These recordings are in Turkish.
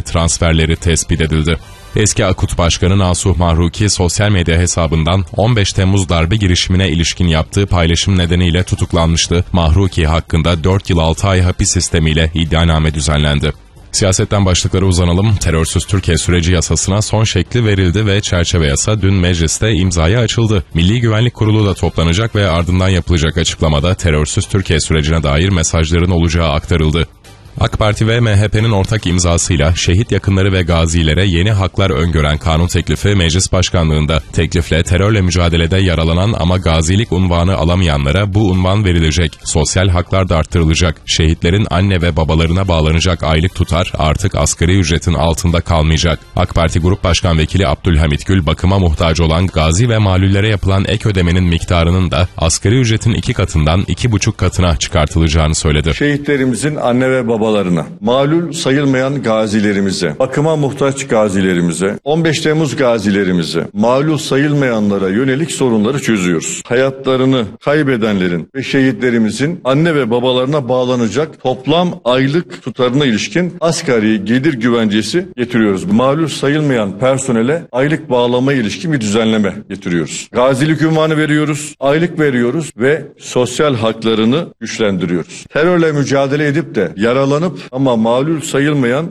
transferleri tespit edildi. Eski Akut Başkanı Nasuh Mahruki sosyal medya hesabından 15 Temmuz darbe girişimine ilişkin yaptığı paylaşım nedeniyle tutuklanmıştı. Mahruki hakkında 4 yıl 6 ay hapis sistemiyle iddianame düzenlendi. Siyasetten başlıklara uzanalım. Terörsüz Türkiye süreci yasasına son şekli verildi ve çerçeve yasa dün mecliste imzaya açıldı. Milli Güvenlik Kurulu da toplanacak ve ardından yapılacak açıklamada terörsüz Türkiye sürecine dair mesajların olacağı aktarıldı. AK Parti ve MHP'nin ortak imzasıyla şehit yakınları ve gazilere yeni haklar öngören kanun teklifi meclis başkanlığında. Teklifle terörle mücadelede yaralanan ama gazilik unvanı alamayanlara bu unvan verilecek. Sosyal haklar da arttırılacak. Şehitlerin anne ve babalarına bağlanacak aylık tutar artık asgari ücretin altında kalmayacak. AK Parti Grup Başkan Vekili Abdülhamit Gül, bakıma muhtaç olan gazi ve malüllere yapılan ek ödemenin miktarının da asgari ücretin 2 katından 2,5 katına çıkartılacağını söyledi. Şehitlerimizin anne ve babalarına, malul sayılmayan gazilerimize, bakıma muhtaç gazilerimize, 15 Temmuz gazilerimize, malul sayılmayanlara yönelik sorunları çözüyoruz. Hayatlarını kaybedenlerin ve şehitlerimizin anne ve babalarına bağlanacak toplam aylık tutarına ilişkin asgari gelir güvencesi getiriyoruz. Malul sayılmayan personele aylık bağlama ilişkin bir düzenleme getiriyoruz. Gazilik unvanı veriyoruz, aylık veriyoruz ve sosyal haklarını güçlendiriyoruz. Terörle mücadele edip de yaralanıp ama malul sayılmayan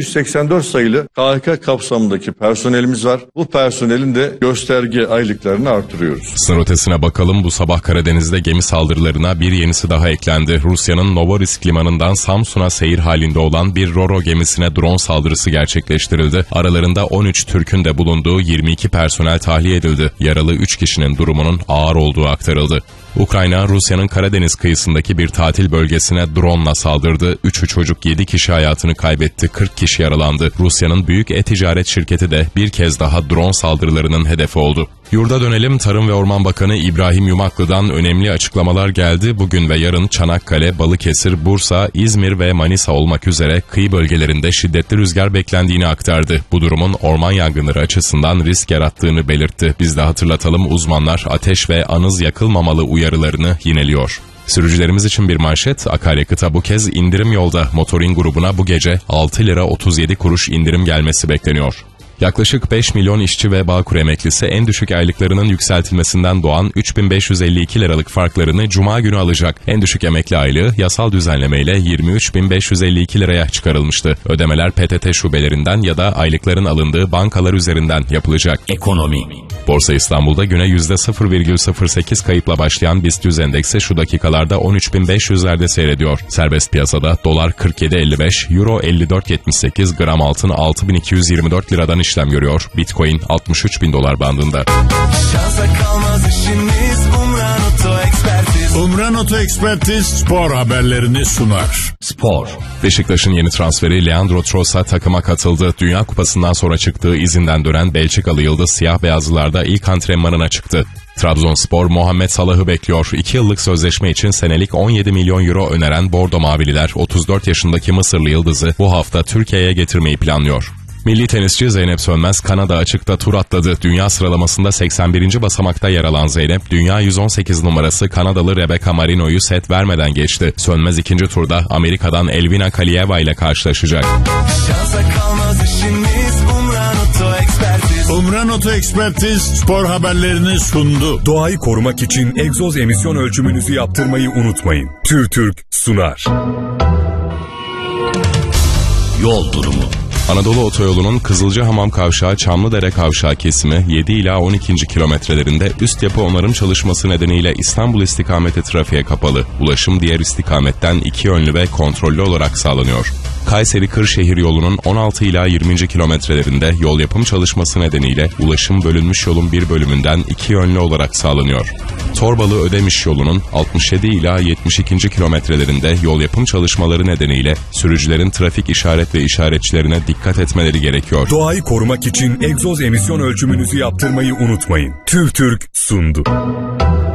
684 sayılı KHK kapsamındaki personelimiz var. Bu personelin de gösterge aylıklarını artırıyoruz. Sınır ötesine bakalım. Bu sabah Karadeniz'de gemi saldırılarına bir yenisi daha eklendi. Rusya'nın Novorisk limanından Samsun'a seyir halinde olan bir Ro-Ro gemisine drone saldırısı gerçekleştirildi. Aralarında 13 Türk'ün de bulunduğu 22 personel tahliye edildi. Yaralı 3 kişinin durumunun ağır olduğu aktarıldı. Ukrayna, Rusya'nın Karadeniz kıyısındaki bir tatil bölgesine drone'la saldırdı. 3 çocuk 7 kişi hayatını kaybetti, 40 kişi yaralandı. Rusya'nın büyük e-ticaret şirketi de bir kez daha drone saldırılarının hedefi oldu. Yurda dönelim. Tarım ve Orman Bakanı İbrahim Yumaklı'dan önemli açıklamalar geldi. Bugün ve yarın Çanakkale, Balıkesir, Bursa, İzmir ve Manisa olmak üzere kıyı bölgelerinde şiddetli rüzgar beklendiğini aktardı. Bu durumun orman yangınları açısından risk yarattığını belirtti. Biz de hatırlatalım, uzmanlar ateş ve anız yakılmamalı uyarılarını yineliyor. Sürücülerimiz için bir manşet, akaryakıta bu kez indirim yolda. Motorin grubuna bu gece 6 lira 37 kuruş indirim gelmesi bekleniyor. Yaklaşık 5 milyon işçi ve Bağkur emeklisi en düşük aylıklarının yükseltilmesinden doğan 3552 liralık farklarını Cuma günü alacak. En düşük emekli aylığı yasal düzenlemeyle 23.552 liraya çıkarılmıştı. Ödemeler PTT şubelerinden ya da aylıkların alındığı bankalar üzerinden yapılacak. Ekonomi. Borsa İstanbul'da güne %0,08 kayıpla başlayan BIST 100 endeksi şu dakikalarda 13.500'lerde seyrediyor. Serbest piyasada dolar 47.55, euro 54.78, gram altın 6.224 liradan işlem görüyor. Bitcoin 63.000 dolar bandında. Umran Oto Ekspertiz spor haberlerini sunar. Spor. Beşiktaş'ın yeni transferi Leandro Trossard takıma katıldı. Dünya Kupası'ndan sonra çıktığı izinden dönen Belçikalı yıldız siyah beyazlılarda ilk antrenmanına çıktı. Trabzonspor Muhammed Salah'ı bekliyor. 2 yıllık sözleşme için senelik 17 milyon euro öneren Bordo Mavililer 34 yaşındaki Mısırlı yıldızı bu hafta Türkiye'ye getirmeyi planlıyor. Milli tenisçi Zeynep Sönmez Kanada açıkta tur atladı. Dünya sıralamasında 81. basamakta yer alan Zeynep, dünya 118 numarası Kanadalı Rebecca Marino'yu set vermeden geçti. Sönmez ikinci turda Amerika'dan Elvina Kalieva ile karşılaşacak. Umran Oto Ekspertiz spor haberlerini sundu. Doğayı korumak için egzoz emisyon ölçümünüzü yaptırmayı unutmayın. TÜRTÜRK sunar. Yol durumu. Anadolu Otoyolu'nun Kızılcahamam Kavşağı Çamlıdere Kavşağı kesimi 7 ila 12. kilometrelerinde üst yapı onarım çalışması nedeniyle İstanbul istikameti trafiğe kapalı. Ulaşım diğer istikametten 2 yönlü ve kontrollü olarak sağlanıyor. Kayseri-Kırşehir yolunun 16 ila 20. kilometrelerinde yol yapım çalışması nedeniyle ulaşım bölünmüş yolun bir bölümünden 2 yönlü olarak sağlanıyor. Torbalı-Ödemiş yolunun 67 ila 72. kilometrelerinde yol yapım çalışmaları nedeniyle sürücülerin trafik işaret ve işaretçilerine dikkat etmeleri gerekiyor. Doğayı korumak için egzoz emisyon ölçümünüzü yaptırmayı unutmayın. TÜRTÜRK sundu.